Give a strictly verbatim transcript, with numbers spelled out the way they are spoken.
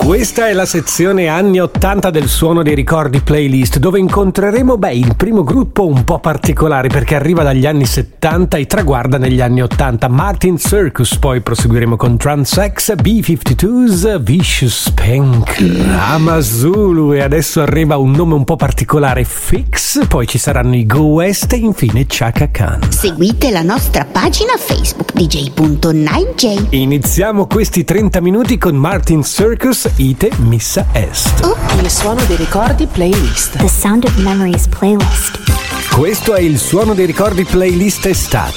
Questa è la sezione anni ottanta del Suono dei Ricordi playlist, dove incontreremo, beh, il primo gruppo un po' particolare perché arriva dagli anni settanta e traguarda negli anni ottanta, Martin Circus. Poi proseguiremo con Transex, B cinquantadue, Vicious Spank, Amazulu, e adesso arriva un nome un po' particolare, Fix. Poi ci saranno i Go West e infine Chaka Khan. Seguite la nostra pagina Facebook d j punto nine j. Iniziamo questi trenta minuti con Martin Circus, Ite Missa Est. Oh, il Suono dei Ricordi playlist. The Sound of Memories playlist. Questo è il Suono dei Ricordi playlist estate.